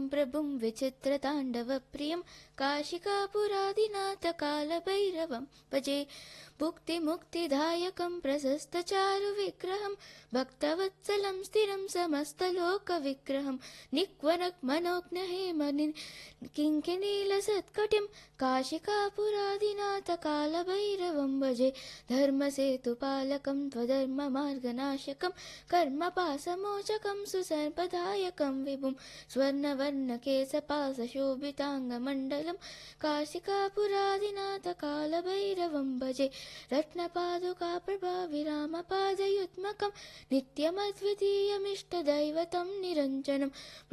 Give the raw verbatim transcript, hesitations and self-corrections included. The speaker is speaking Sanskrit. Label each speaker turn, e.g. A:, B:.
A: प्रभुं विचित्रताण्डवप्रियं काशिकापुरादिनाथकालभैरवं भजे। भुक्तिमुक्तिदायकं प्रशस्तचारुविग्रहं भक्तवत्सलं स्थिरं समस्तलोकविग्रहं निक्वनक्मनोज्ञहेमनि किङ्किणीलसत्कटिं काशिकापुरादिनाथकालभैरवं भजे। धर्मसेतुपालकं त्वधर्ममार्गनाशकं कर्मपाशमोचकं सुसर्पदायकं विभुं स्वर्णवर्णकेशपाशशोभिताङ्गमण्डलं काशिकापुरादिनाथकालभैरवं भजे। रत्नपादुकाप्रभाविरामपादयुग्मकं नित्यमद्वितीयमिष्टदैवतं निरञ्जनं